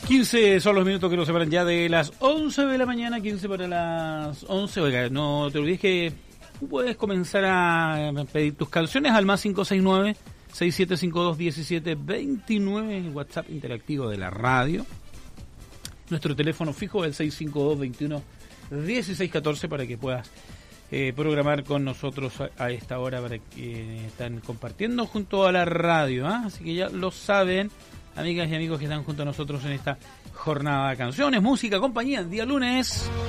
15 son los minutos que nos separan ya de las 11 de la mañana, 15 para las 11. Oiga, no te olvides que tú puedes comenzar a pedir tus canciones al más 569-6752-1729, el WhatsApp interactivo de la radio. Nuestro teléfono fijo es el 652-21-1614 para que puedas programar con nosotros a esta hora para que están compartiendo junto a la radio, ¿eh? Así que ya lo saben, amigas y amigos que están junto a nosotros en esta jornada de canciones, música, compañía, día lunes.